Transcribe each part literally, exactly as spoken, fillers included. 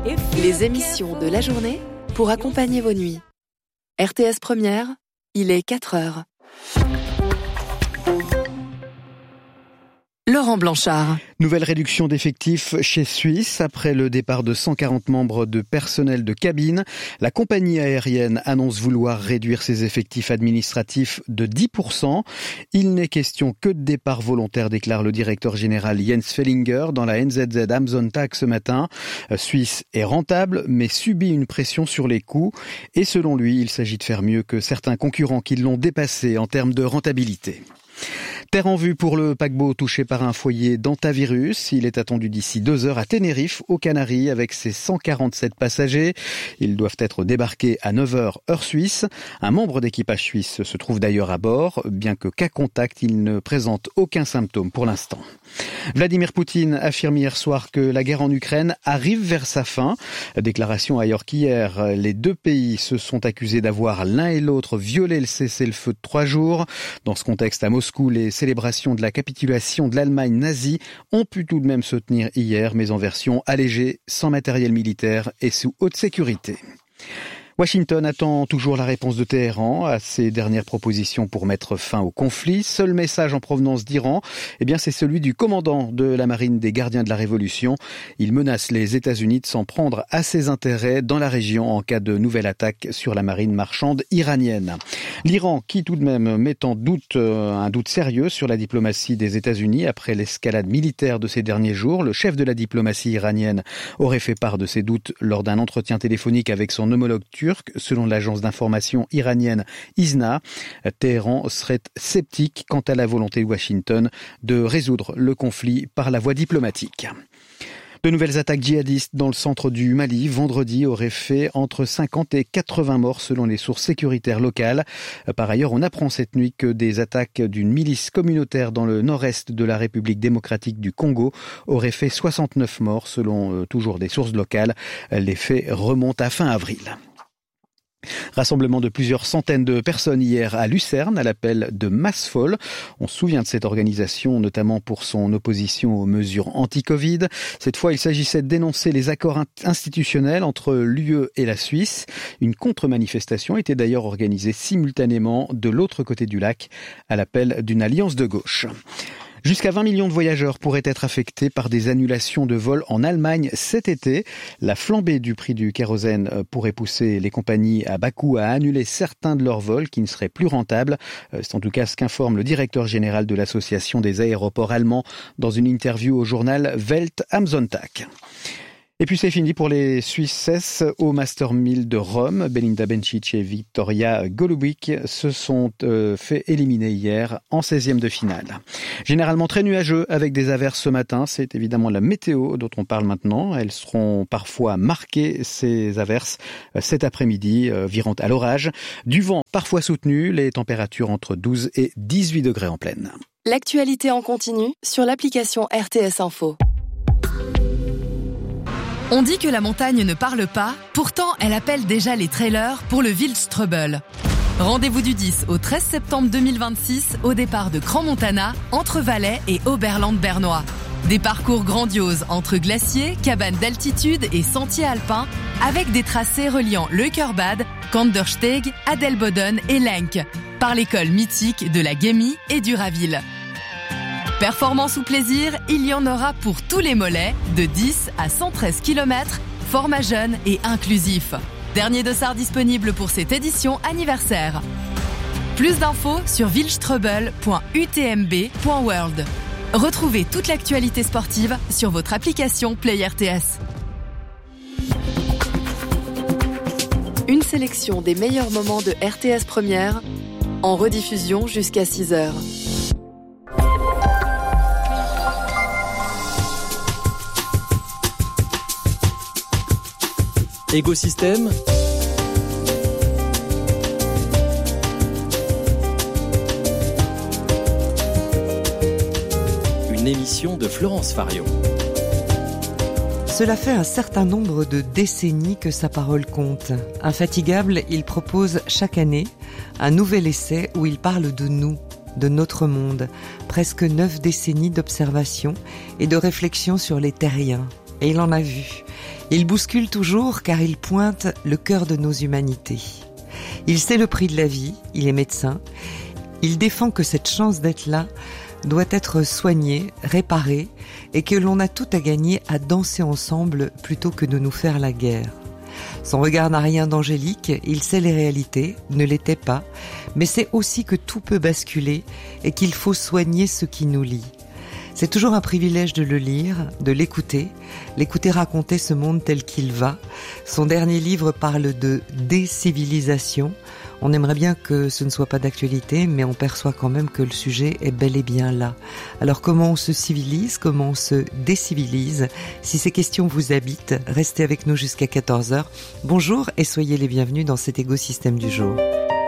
Les émissions de la journée pour accompagner vos nuits. R T S Première, il est quatre heures. Laurent Blanchard. Nouvelle réduction d'effectifs chez Suisse. Après le départ de cent quarante membres de personnel de cabine, la compagnie aérienne annonce vouloir réduire ses effectifs administratifs de dix pour cent. Il n'est question que de départ volontaire, déclare le directeur général Jens Fellinger dans la N Z Z Am Sonntag ce matin. Suisse est rentable, mais subit une pression sur les coûts. Et selon lui, il s'agit de faire mieux que certains concurrents qui l'ont dépassé en termes de rentabilité. Terre en vue pour le paquebot touché par un foyer d'hantavirus. Il est attendu d'ici deux heures à Tenerife, aux Canaries, avec ses cent quarante-sept passagers. Ils doivent être débarqués à neuf heures heure suisse. Un membre d'équipage suisse se trouve d'ailleurs à bord, bien que cas contact, il ne présente aucun symptôme pour l'instant. Vladimir Poutine affirme hier soir que la guerre en Ukraine arrive vers sa fin. Déclaration ailleurs qu'hier, les deux pays se sont accusés d'avoir l'un et l'autre violé le cessez-le-feu de trois jours. Dans ce contexte, à Moscou, les célébrations de la capitulation de l'Allemagne nazie ont pu tout de même se tenir hier, mais en version allégée, sans matériel militaire et sous haute sécurité. Washington attend toujours la réponse de Téhéran à ses dernières propositions pour mettre fin au conflit. Seul message en provenance d'Iran, eh bien, c'est celui du commandant de la marine des gardiens de la Révolution. Il menace les États-Unis de s'en prendre à ses intérêts dans la région en cas de nouvelle attaque sur la marine marchande iranienne. L'Iran qui tout de même met en doute euh, un doute sérieux sur la diplomatie des États-Unis après l'escalade militaire de ces derniers jours. Le chef de la diplomatie iranienne aurait fait part de ses doutes lors d'un entretien téléphonique avec son homologue turc. Selon l'agence d'information iranienne I S N A, Téhéran serait sceptique quant à la volonté de Washington de résoudre le conflit par la voie diplomatique. De nouvelles attaques djihadistes dans le centre du Mali vendredi auraient fait entre cinquante et quatre-vingts morts selon les sources sécuritaires locales. Par ailleurs, on apprend cette nuit que des attaques d'une milice communautaire dans le nord-est de la République démocratique du Congo auraient fait soixante-neuf morts selon euh, toujours des sources locales. Les faits remontent à fin avril. Rassemblement de plusieurs centaines de personnes hier à Lucerne à l'appel de Massfol. On se souvient de cette organisation notamment pour son opposition aux mesures anti-Covid. Cette fois, il s'agissait de dénoncer les accords institutionnels entre l'U E et la Suisse. Une contre-manifestation était d'ailleurs organisée simultanément de l'autre côté du lac à l'appel d'une alliance de gauche. Jusqu'à vingt millions de voyageurs pourraient être affectés par des annulations de vols en Allemagne cet été. La flambée du prix du kérosène pourrait pousser les compagnies à bas coût à annuler certains de leurs vols qui ne seraient plus rentables. C'est en tout cas ce qu'informe le directeur général de l'association des aéroports allemands dans une interview au journal Welt am Sonntag. Et puis c'est fini pour les Suissesses au Master mille de Rome. Belinda Bencic et Victoria Golubic se sont euh, fait éliminer hier en seizième de finale. Généralement très nuageux avec des averses ce matin. C'est évidemment la météo dont on parle maintenant. Elles seront parfois marquées, ces averses, cet après-midi, euh, virant à l'orage. Du vent parfois soutenu, les températures entre douze et dix-huit degrés en pleine. L'actualité en continu sur l'application R T S Info. On dit que la montagne ne parle pas, pourtant elle appelle déjà les trailers pour le Wildstrubel. Rendez-vous du dix au treize septembre deux mille vingt-six au départ de Crans-Montana, entre Valais et Oberland-Bernois. Des parcours grandioses entre glaciers, cabanes d'altitude et sentiers alpins, avec des tracés reliant Leukerbad, Kandersteg, Adelboden et Lenk, par l'école mythique de la Gemmi et du Raville. Performance ou plaisir, il y en aura pour tous les mollets, de dix à cent treize kilomètres, format jeune et inclusif. Dernier dossard disponible pour cette édition anniversaire. Plus d'infos sur wildstrubel point u t m b point world. Retrouvez toute l'actualité sportive sur votre application Play R T S. Une sélection des meilleurs moments de R T S Première, en rediffusion jusqu'à six heures. Écosystème. Une émission de Florence Fario. Cela fait un certain nombre de décennies que sa parole compte. Infatigable, il propose chaque année un nouvel essai où il parle de nous, de notre monde. Presque neuf décennies d'observation et de réflexion sur les terriens. Et il en a vu. Il bouscule toujours car il pointe le cœur de nos humanités. Il sait le prix de la vie, il est médecin. Il défend que cette chance d'être là doit être soignée, réparée et que l'on a tout à gagner à danser ensemble plutôt que de nous faire la guerre. Son regard n'a rien d'angélique, il sait les réalités, ne l'était pas, mais c'est aussi que tout peut basculer et qu'il faut soigner ce qui nous lie. C'est toujours un privilège de le lire, de l'écouter, l'écouter raconter ce monde tel qu'il va. Son dernier livre parle de décivilisation. On aimerait bien que ce ne soit pas d'actualité, mais on perçoit quand même que le sujet est bel et bien là. Alors comment on se civilise, comment on se décivilise? Si ces questions vous habitent, restez avec nous jusqu'à quatorze heures. Bonjour et soyez les bienvenus dans cet écosystème du jour.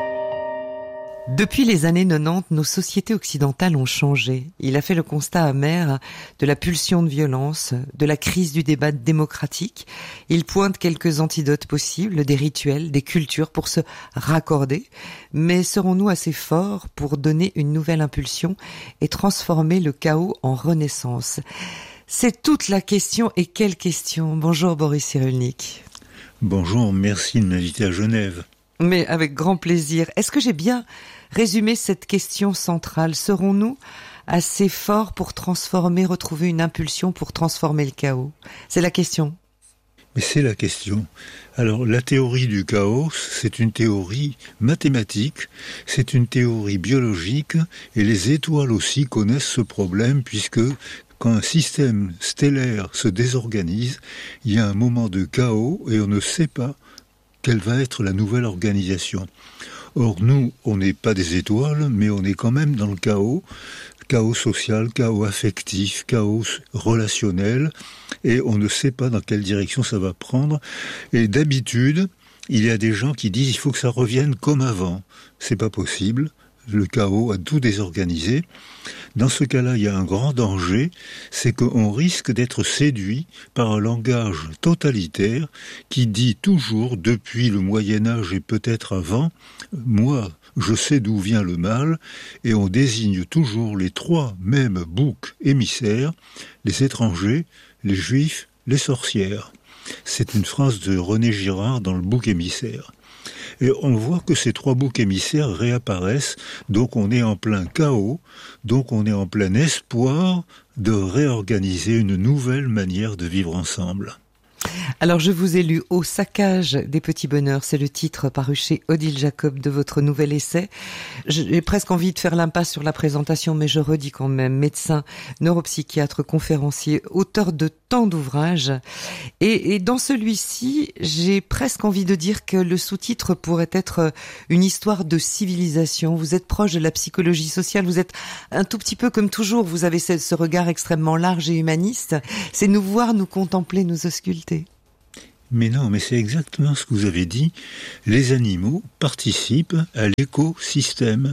Depuis les années quatre-vingt-dix, nos sociétés occidentales ont changé. Il a fait le constat amer de la pulsion de violence, de la crise du débat démocratique. Il pointe quelques antidotes possibles, des rituels, des cultures pour se raccorder. Mais serons-nous assez forts pour donner une nouvelle impulsion et transformer le chaos en renaissance? C'est toute la question. Et quelle question? Bonjour Boris Cyrulnik. Bonjour, merci de m'inviter à Genève. Mais avec grand plaisir. Est-ce que j'ai bien résumé cette question centrale? Serons-nous assez forts pour transformer, retrouver une impulsion pour transformer le chaos? C'est la question. Mais c'est la question. Alors, la théorie du chaos, c'est une théorie mathématique, c'est une théorie biologique, et les étoiles aussi connaissent ce problème, puisque quand un système stellaire se désorganise, il y a un moment de chaos, et on ne sait pas quelle va être la nouvelle organisation. Or, nous, on n'est pas des étoiles, mais on est quand même dans le chaos, chaos social, chaos affectif, chaos relationnel, et on ne sait pas dans quelle direction ça va prendre. Et d'habitude, il y a des gens qui disent il faut que ça revienne comme avant. C'est pas possible. Le chaos a tout désorganisé. Dans ce cas-là, il y a un grand danger, c'est qu'on risque d'être séduit par un langage totalitaire qui dit toujours, depuis le Moyen-Âge et peut-être avant, moi, je sais d'où vient le mal, et on désigne toujours les trois mêmes boucs émissaires, les étrangers, les juifs, les sorcières. C'est une phrase de René Girard dans le bouc émissaire. Et on voit que ces trois boucs émissaires réapparaissent, donc on est en plein chaos, donc on est en plein espoir de réorganiser une nouvelle manière de vivre ensemble. Alors je vous ai lu Au saccage des petits bonheurs, c'est le titre paru chez Odile Jacob de votre nouvel essai. J'ai presque envie de faire l'impasse sur la présentation, mais je redis quand même, médecin, neuropsychiatre, conférencier, auteur de tant d'ouvrages. Et, et dans celui-ci, j'ai presque envie de dire que le sous-titre pourrait être une histoire de civilisation. Vous êtes proche de la psychologie sociale, vous êtes un tout petit peu comme toujours, vous avez ce, ce regard extrêmement large et humaniste. C'est nous voir, nous contempler, nous ausculter. Mais non, mais c'est exactement ce que vous avez dit. Les animaux participent à l'écosystème.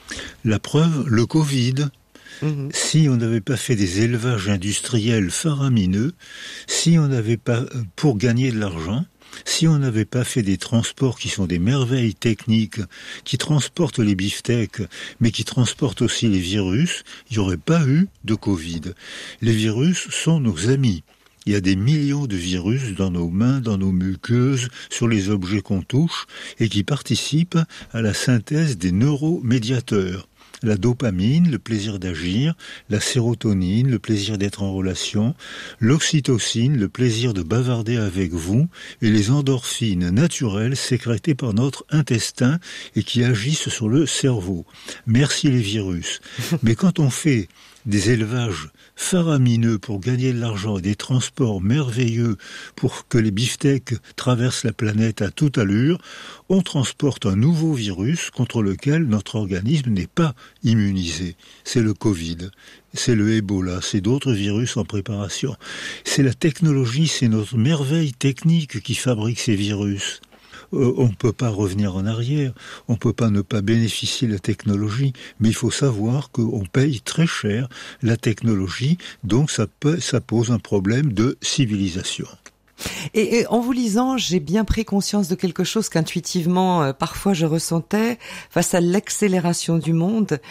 La preuve, le Covid. Mmh. Si on n'avait pas fait des élevages industriels faramineux, si on n'avait pas, pour gagner de l'argent, si on n'avait pas fait des transports qui sont des merveilles techniques, qui transportent les beefsteaks, mais qui transportent aussi les virus, il n'y aurait pas eu de Covid. Les virus sont nos amis. Il y a des millions de virus dans nos mains, dans nos muqueuses, sur les objets qu'on touche, et qui participent à la synthèse des neuromédiateurs. La dopamine, le plaisir d'agir, la sérotonine, le plaisir d'être en relation, l'oxytocine, le plaisir de bavarder avec vous, et les endorphines naturelles sécrétées par notre intestin et qui agissent sur le cerveau. Merci les virus. Mais quand on fait des élevages faramineux pour gagner de l'argent et des transports merveilleux pour que les beefsteaks traversent la planète à toute allure, on transporte un nouveau virus contre lequel notre organisme n'est pas immunisé. C'est le Covid, c'est le Ebola, c'est d'autres virus en préparation. C'est la technologie, c'est notre merveille technique qui fabrique ces virus. Euh, on ne peut pas revenir en arrière, on ne peut pas ne pas bénéficier de la technologie, mais il faut savoir qu'on paye très cher la technologie, donc ça, peut, ça pose un problème de civilisation. Et, et en vous lisant, j'ai bien pris conscience de quelque chose qu'intuitivement, euh, parfois je ressentais face à l'accélération du monde.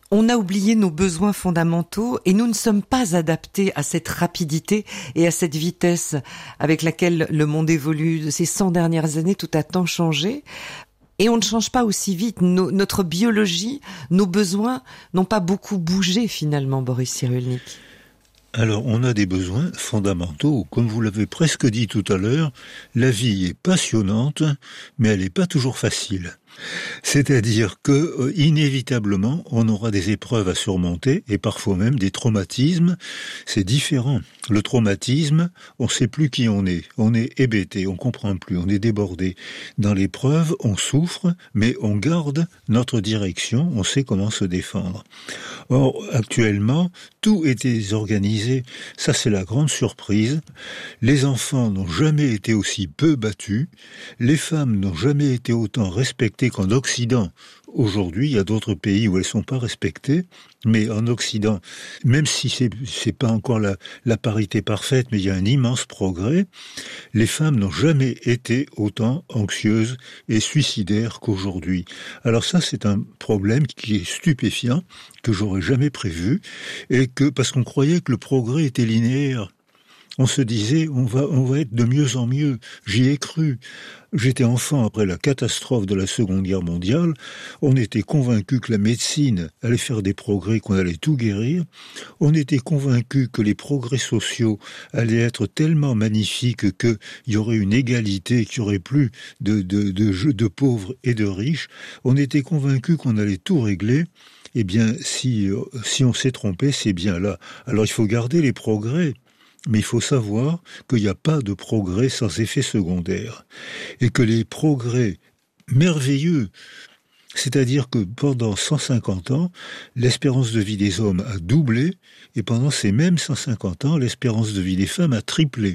On a oublié nos besoins fondamentaux et nous ne sommes pas adaptés à cette rapidité et à cette vitesse avec laquelle le monde évolue. De ces cent dernières années, tout a tant changé. Et on ne change pas aussi vite. Nos, notre biologie, nos besoins n'ont pas beaucoup bougé finalement, Boris Cyrulnik. Alors, on a des besoins fondamentaux. Comme vous l'avez presque dit tout à l'heure, la vie est passionnante, mais elle n'est pas toujours facile. C'est-à-dire que, euh, inévitablement, on aura des épreuves à surmonter, et parfois même des traumatismes. C'est différent. Le traumatisme, on ne sait plus qui on est. On est hébété, on ne comprend plus, on est débordé. Dans l'épreuve, on souffre, mais on garde notre direction, on sait comment se défendre. Or, actuellement, tout est désorganisé. Ça, c'est la grande surprise. Les enfants n'ont jamais été aussi peu battus. Les femmes n'ont jamais été autant respectées qu'en Occident. Aujourd'hui, il y a d'autres pays où elles sont pas respectées, mais en Occident, même si c'est c'est pas encore la, la parité parfaite, mais il y a un immense progrès. Les femmes n'ont jamais été autant anxieuses et suicidaires qu'aujourd'hui. Alors ça, c'est un problème qui est stupéfiant, que j'aurais jamais prévu, et que parce qu'on croyait que le progrès était linéaire. On se disait, on va, on va être de mieux en mieux. J'y ai cru. J'étais enfant après la catastrophe de la Seconde Guerre mondiale. On était convaincus que la médecine allait faire des progrès, qu'on allait tout guérir. On était convaincus que les progrès sociaux allaient être tellement magnifiques qu'il y aurait une égalité, qu'il n'y aurait plus de, de, de, de pauvres et de riches. On était convaincus qu'on allait tout régler. Eh bien, si, si on s'est trompé, c'est bien là. Alors il faut garder les progrès. Mais il faut savoir qu'il n'y a pas de progrès sans effet secondaire. Et que les progrès merveilleux, c'est-à-dire que pendant cent cinquante ans, l'espérance de vie des hommes a doublé, et pendant ces mêmes cent cinquante ans, l'espérance de vie des femmes a triplé.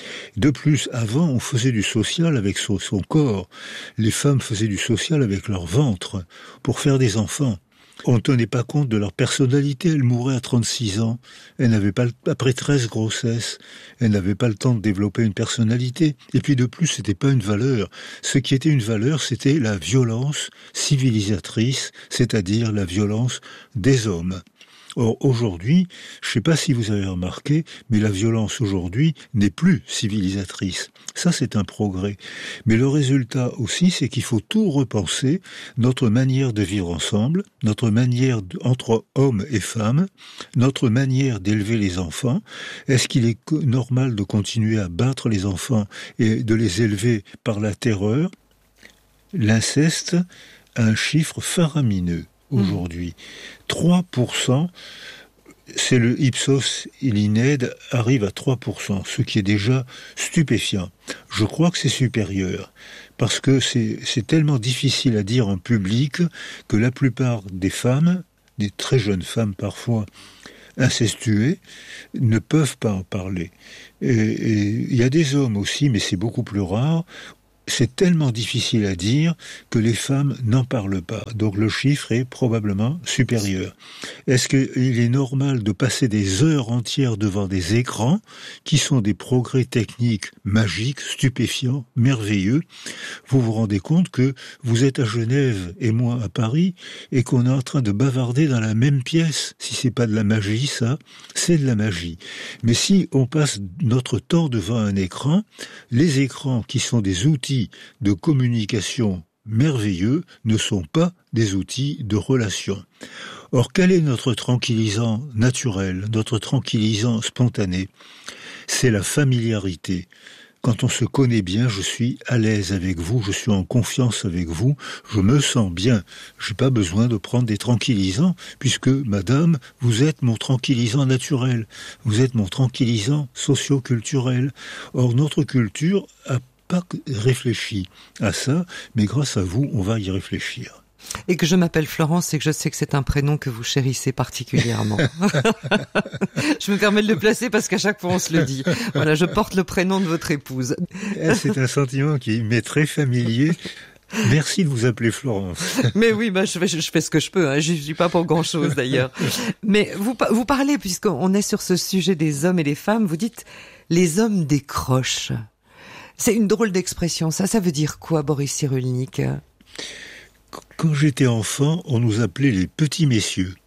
De plus, avant, on faisait du social avec son, son corps. Les femmes faisaient du social avec leur ventre, pour faire des enfants. On ne tenait pas compte de leur personnalité. Elle mourait à trente-six ans. Elle n'avait pas, après treize grossesses, elle n'avait pas le temps de développer une personnalité. Et puis de plus, c'était pas une valeur. Ce qui était une valeur, c'était la violence civilisatrice, c'est-à-dire la violence des hommes. Or, aujourd'hui, je ne sais pas si vous avez remarqué, mais la violence aujourd'hui n'est plus civilisatrice. Ça, c'est un progrès. Mais le résultat aussi, c'est qu'il faut tout repenser, notre manière de vivre ensemble, notre manière de, entre hommes et femmes, notre manière d'élever les enfants. Est-ce qu'il est normal de continuer à battre les enfants et de les élever par la terreur ? L'inceste a un chiffre faramineux. Aujourd'hui, trois pour cent, c'est le Ipsos Elined, arrive à trois pour cent, ce qui est déjà stupéfiant. Je crois que c'est supérieur, parce que c'est, c'est tellement difficile à dire en public que la plupart des femmes, des très jeunes femmes parfois, incestuées, ne peuvent pas en parler. Et il y a des hommes aussi, mais c'est beaucoup plus rare. C'est tellement difficile à dire que les femmes n'en parlent pas. Donc le chiffre est probablement supérieur. Est-ce qu'il est normal de passer des heures entières devant des écrans qui sont des progrès techniques magiques, stupéfiants, merveilleux ? Vous vous rendez compte que vous êtes à Genève et moi à Paris et qu'on est en train de bavarder dans la même pièce. Si c'est pas de la magie, ça, c'est de la magie. Mais si on passe notre temps devant un écran, les écrans qui sont des outils de communication merveilleux ne sont pas des outils de relation. Or, quel est notre tranquillisant naturel, notre tranquillisant spontané ? C'est la familiarité. Quand on se connaît bien, je suis à l'aise avec vous, je suis en confiance avec vous, je me sens bien. Je n'ai pas besoin de prendre des tranquillisants, puisque, madame, vous êtes mon tranquillisant naturel, vous êtes mon tranquillisant socio-culturel. Or, notre culture a pas réfléchi à ça, mais grâce à vous, on va y réfléchir. Et que je m'appelle Florence et que je sais que c'est un prénom que vous chérissez particulièrement. Je me permets de le placer parce qu'à chaque fois on se le dit. Voilà, je porte le prénom de votre épouse. C'est un sentiment qui m'est très familier. Merci de vous appeler Florence. Mais oui, bah, je, fais, je fais ce que je peux. Hein. Je ne suis pas pour grand-chose d'ailleurs. Mais vous, vous parlez, puisqu'on est sur ce sujet des hommes et des femmes, vous dites « les hommes décrochent ». C'est une drôle d'expression. Ça, ça veut dire quoi, Boris Cyrulnik ? Quand j'étais enfant, on nous appelait les petits messieurs.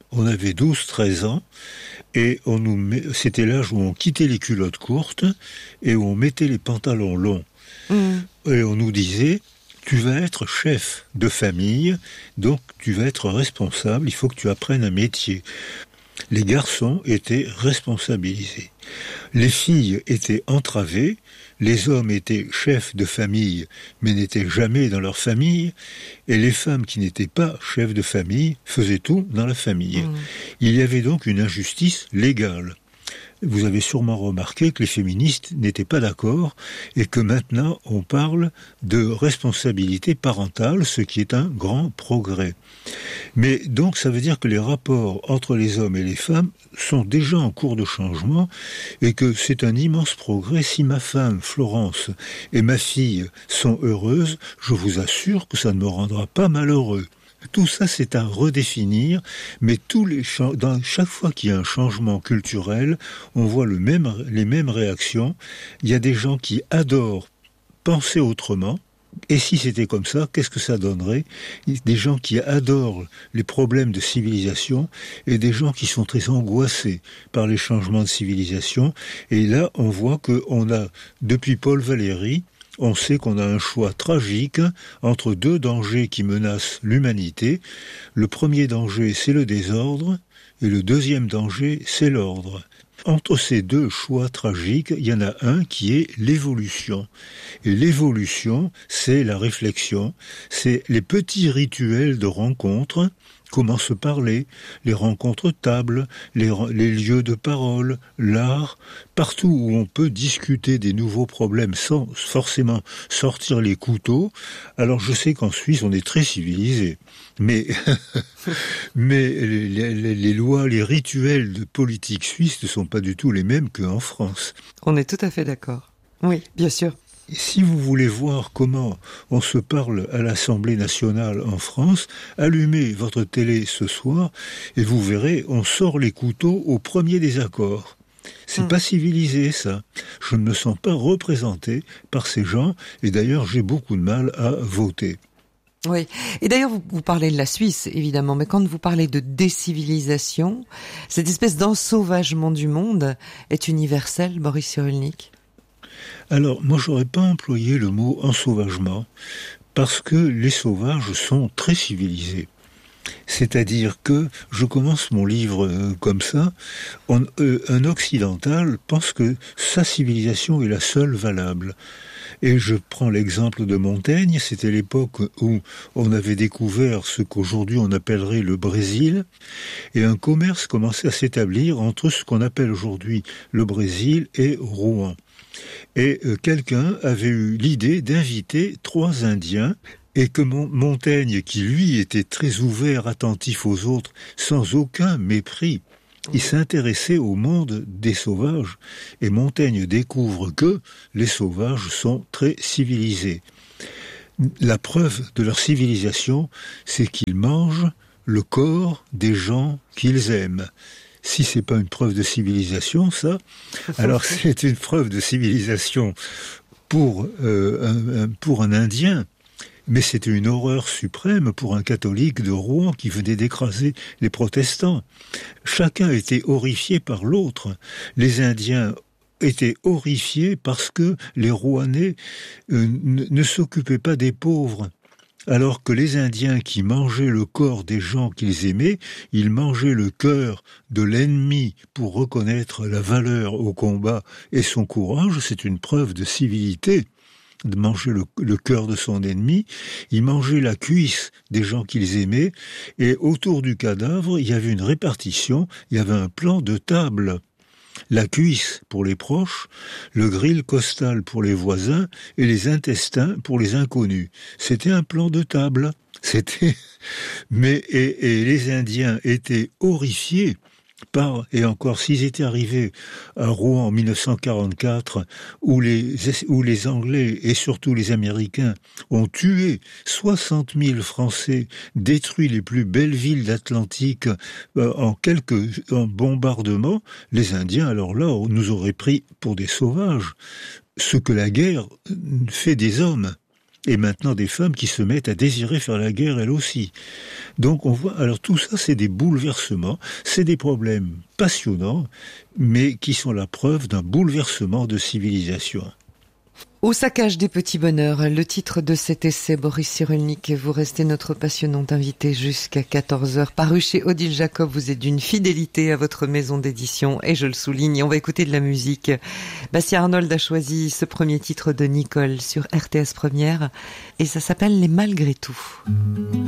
on avait douze treize ans, et on nous met, c'était l'âge où on quittait les culottes courtes et où on mettait les pantalons longs. Mmh. Et on nous disait, tu vas être chef de famille, donc tu vas être responsable, il faut que tu apprennes un métier. Les garçons étaient responsabilisés. Les filles étaient entravées, les hommes étaient chefs de famille, mais n'étaient jamais dans leur famille, et les femmes qui n'étaient pas chefs de famille faisaient tout dans la famille. Mmh. Il y avait donc une injustice légale. Vous avez sûrement remarqué que les féministes n'étaient pas d'accord et que maintenant on parle de responsabilité parentale, ce qui est un grand progrès. Mais donc ça veut dire que les rapports entre les hommes et les femmes sont déjà en cours de changement et que c'est un immense progrès. Si ma femme, Florence, et ma fille sont heureuses, je vous assure que ça ne me rendra pas malheureux. Tout ça, c'est à redéfinir, mais tous les cha- dans chaque fois qu'il y a un changement culturel, on voit le même, les mêmes réactions. Il y a des gens qui adorent penser autrement. Et si c'était comme ça, qu'est-ce que ça donnerait ? Des gens qui adorent les problèmes de civilisation et des gens qui sont très angoissés par les changements de civilisation. Et là, on voit qu'on a, depuis Paul Valéry, on sait qu'on a un choix tragique entre deux dangers qui menacent l'humanité. Le premier danger, c'est le désordre, et le deuxième danger, c'est l'ordre. Entre ces deux choix tragiques, il y en a un qui est l'évolution. Et l'évolution, c'est la réflexion, c'est les petits rituels de rencontre, comment se parler, les rencontres tables, les, les lieux de parole, l'art, partout où on peut discuter des nouveaux problèmes sans forcément sortir les couteaux. Alors je sais qu'en Suisse, on est très civilisé, mais, mais les, les, les lois, les rituels de politique suisse ne sont pas du tout les mêmes qu'en France. On est tout à fait d'accord. Oui, bien sûr. Si vous voulez voir comment on se parle à l'Assemblée nationale en France, allumez votre télé ce soir et vous verrez, on sort les couteaux au premier désaccord. C'est mmh. pas civilisé, ça. Je ne me sens pas représenté par ces gens et d'ailleurs j'ai beaucoup de mal à voter. Oui, et d'ailleurs vous, vous parlez de la Suisse, évidemment, mais quand vous parlez de décivilisation, cette espèce d'ensauvagement du monde est universel, Boris Cyrulnik ? Alors, moi, j'aurais pas employé le mot ensauvagement, parce que les sauvages sont très civilisés. C'est-à-dire que, je commence mon livre euh, comme ça, on, euh, un occidental pense que sa civilisation est la seule valable. Et je prends l'exemple de Montaigne, c'était l'époque où on avait découvert ce qu'aujourd'hui on appellerait le Brésil, et un commerce commençait à s'établir entre ce qu'on appelle aujourd'hui le Brésil et Rouen. Et euh, quelqu'un avait eu l'idée d'inviter trois Indiens, et que Montaigne, qui lui était très ouvert, attentif aux autres, sans aucun mépris, il s'intéressait au monde des sauvages, et Montaigne découvre que les sauvages sont très civilisés. La preuve de leur civilisation, c'est qu'ils mangent le corps des gens qu'ils aiment. Si c'est pas une preuve de civilisation, ça, alors c'est une preuve de civilisation pour, euh, un, pour un Indien. Mais c'était une horreur suprême pour un catholique de Rouen qui venait d'écraser les protestants. Chacun était horrifié par l'autre. Les Indiens étaient horrifiés parce que les Rouennais euh, ne, ne s'occupaient pas des pauvres. Alors que les Indiens qui mangeaient le corps des gens qu'ils aimaient, ils mangeaient le cœur de l'ennemi pour reconnaître la valeur au combat et son courage. C'est une preuve de civilité de manger le, le cœur de son ennemi. Ils mangeaient la cuisse des gens qu'ils aimaient, et autour du cadavre, il y avait une répartition, il y avait un plan de table. La cuisse pour les proches, le grill costal pour les voisins, et les intestins pour les inconnus. C'était un plan de table. C'était, mais, et, et les Indiens étaient horrifiés par, et encore s'ils étaient arrivés à Rouen en mille neuf cent quarante-quatre, où les, où les Anglais et surtout les Américains ont tué soixante mille Français, détruit les plus belles villes d'Atlantique euh, en quelques en bombardements, les Indiens, alors là, nous auraient pris pour des sauvages, ce que la guerre fait des hommes. et maintenant des femmes qui se mettent à désirer faire la guerre elles aussi. Donc on voit, alors tout ça c'est des bouleversements, c'est des problèmes passionnants, mais qui sont la preuve d'un bouleversement de civilisation. Au saccage des petits bonheurs, le titre de cet essai, Boris Cyrulnik, vous restez notre passionnante invitée jusqu'à quatorze heures. Paru chez Odile Jacob, vous êtes d'une fidélité à votre maison d'édition, et je le souligne, on va écouter de la musique. Bastien Arnold a choisi ce premier titre de Nicole sur R T S Première, et ça s'appelle Les Malgré tout.